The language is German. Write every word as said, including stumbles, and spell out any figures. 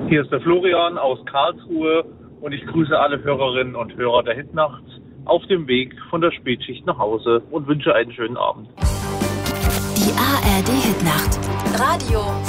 Hier ist der Florian aus Karlsruhe und ich grüße alle Hörerinnen und Hörer der Hitnacht auf dem Weg von der Spätschicht nach Hause und wünsche einen schönen Abend. Die A R D Hitnacht. Radio